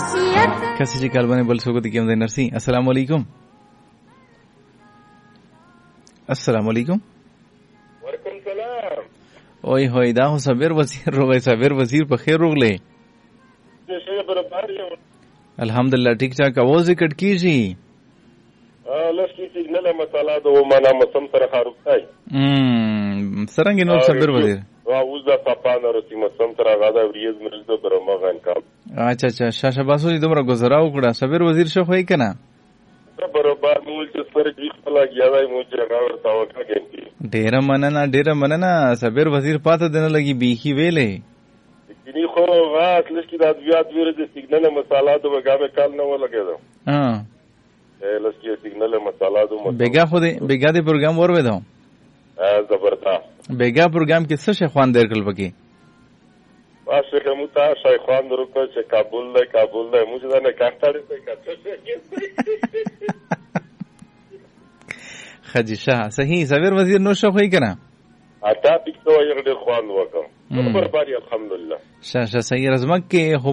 کسی چې کالبانه بل څوک دي کوم دی نرسي. السلام علیکم. السلام علیکم. وعلیکم سلام. اوه هوی دا صابر وزیر روغی. صابر وزیر په خیر روغله. څه برابر یم الحمدلله ټیک ټاک. اواز کټ کیږي. لسکی سیګنل مساله د معنا مسم سره خاروقای سرنګ نو صابر وزیر اوس دا پاپانه رسی مسم سره غاده وریز مرز د برما غان کام. اچھا اچھا شاشه باسو دې دومره گزارا وکړه. صابر وزیر شو خوای کنه برابر مول چې سره کې خپل غیاوای مو چې راور تاو کاږي. ډیر مننه صابر وزیر پاته دنه لګي بیخي ویلې کینی خو غاټ لسکی دا بیا د ویره د سیګنل مساله د وګامه کال نه ولګیدو. لسکی سیګنل مساله د بیگا خو دې بیگا دې پروګرام ور ودو. زبردست بیگا پروګرام کې څه شیخوان درکل پکې واسه کوم تا شیخوان درکو چې کابل ده موږ دا نه کاټاړې په کاټه خدي شاه صحیح. صابر وزیر نو شو خوای کنه اته پکتو یې ډېر خوان وکم. برابر الحمدلله. شاشه صحیح رزمک کې